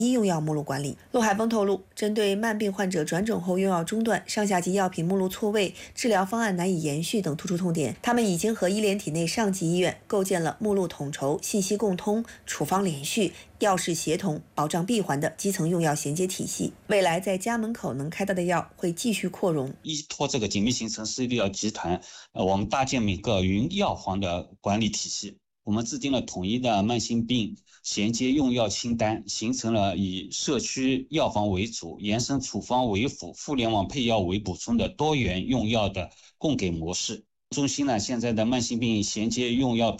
医用药目录管理。陆海峰透露，针对慢病患者转诊后用药中断、上下级药品目录错位、治疗方案难以延续等突出痛点，他们已经和医联体内上级医院构建了目录统筹、信息共通、处方连续、药事协同、保障闭环的基层用药衔接体系。未来在家门口能开到的药会继续扩容。 依托这个紧密形成私立医疗集团，我们搭建每个云药房的管理体系。我们制定了统一的慢性病衔接用药清单，形成了以社区药房为主、延伸处方为辅、互联网配药为补充的多元用药的供给模式。中心呢，现在的慢性病衔接用药